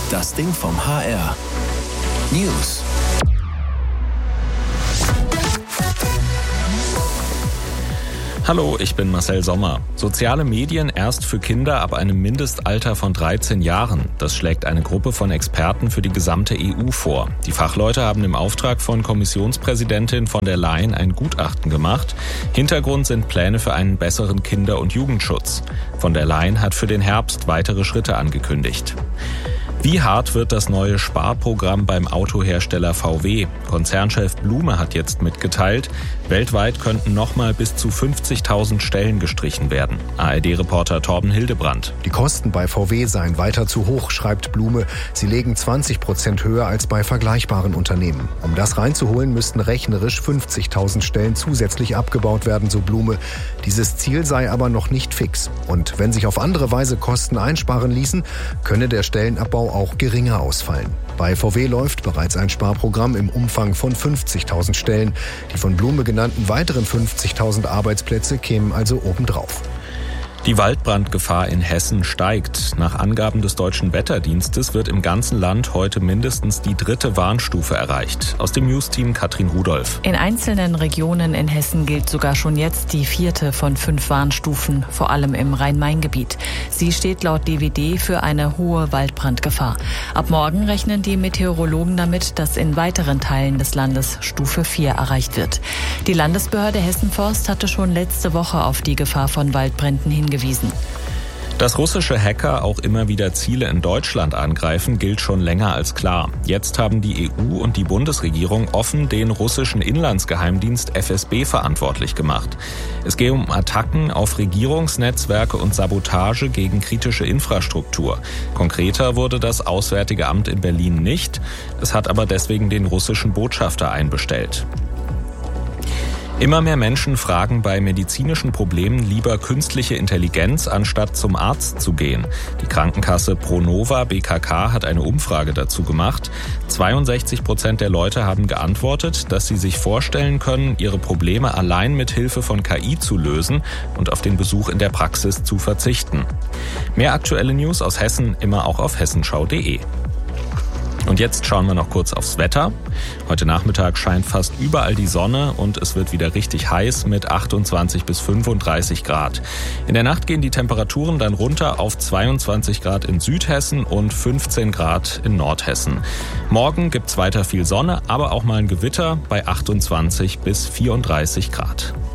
Das Ding vom HR. News. Hallo, ich bin Marcel Sommer. Soziale Medien erst für Kinder ab einem Mindestalter von 13 Jahren. Das schlägt eine Gruppe von Experten für die gesamte EU vor. Die Fachleute haben im Auftrag von Kommissionspräsidentin von der Leyen ein Gutachten gemacht. Hintergrund sind Pläne für einen besseren Kinder- und Jugendschutz. Von der Leyen hat für den Herbst weitere Schritte angekündigt. Wie hart wird das neue Sparprogramm beim Autohersteller VW? Konzernchef Blume hat jetzt mitgeteilt, weltweit könnten nochmal bis zu 50.000 Stellen gestrichen werden. ARD-Reporter Torben Hildebrand. Die Kosten bei VW seien weiter zu hoch, schreibt Blume. Sie legen 20% höher als bei vergleichbaren Unternehmen. Um das reinzuholen, müssten rechnerisch 50.000 Stellen zusätzlich abgebaut werden, so Blume. Dieses Ziel sei aber noch nicht fix. Und wenn sich auf andere Weise Kosten einsparen ließen, könne der Stellenabbau auch geringer ausfallen. Bei VW läuft bereits ein Sparprogramm im Umfang von 50.000 Stellen. Die von Blume genannten weiteren 50.000 Arbeitsplätze kämen also obendrauf. Die Waldbrandgefahr in Hessen steigt. Nach Angaben des Deutschen Wetterdienstes wird im ganzen Land heute mindestens die 3. Warnstufe erreicht. Aus dem News-Team Katrin Rudolph. In einzelnen Regionen in Hessen gilt sogar schon jetzt die 4. von 5 Warnstufen, vor allem im Rhein-Main-Gebiet. Sie steht laut DWD für eine hohe Waldbrandgefahr. Ab morgen rechnen die Meteorologen damit, dass in weiteren Teilen des Landes Stufe 4 erreicht wird. Die Landesbehörde Hessen-Forst hatte schon letzte Woche auf die Gefahr von Waldbränden hingewiesen. Dass russische Hacker auch immer wieder Ziele in Deutschland angreifen, gilt schon länger als klar. Jetzt haben die EU und die Bundesregierung offen den russischen Inlandsgeheimdienst FSB verantwortlich gemacht. Es gehe um Attacken auf Regierungsnetzwerke und Sabotage gegen kritische Infrastruktur. Konkreter wurde das Auswärtige Amt in Berlin nicht. Es hat aber deswegen den russischen Botschafter einbestellt. Immer mehr Menschen fragen bei medizinischen Problemen lieber künstliche Intelligenz, anstatt zum Arzt zu gehen. Die Krankenkasse Pronova BKK hat eine Umfrage dazu gemacht. 62% der Leute haben geantwortet, dass sie sich vorstellen können, ihre Probleme allein mit Hilfe von KI zu lösen und auf den Besuch in der Praxis zu verzichten. Mehr aktuelle News aus Hessen immer auch auf hessenschau.de. Und jetzt schauen wir noch kurz aufs Wetter. Heute Nachmittag scheint fast überall die Sonne und es wird wieder richtig heiß mit 28 bis 35 Grad. In der Nacht gehen die Temperaturen dann runter auf 22 Grad in Südhessen und 15 Grad in Nordhessen. Morgen gibt's weiter viel Sonne, aber auch mal ein Gewitter bei 28 bis 34 Grad.